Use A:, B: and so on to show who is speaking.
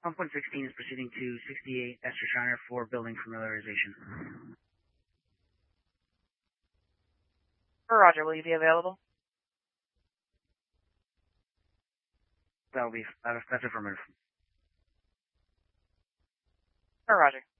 A: 1.16 is proceeding to 68 Esther Shiner for building familiarization.
B: Roger, will you be available?
A: That's affirmative.
B: Roger.